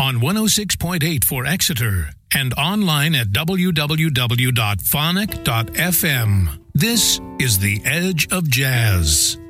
on 106.8 for Exeter and online at www.phonic.fm. This is The Edge of Jazz.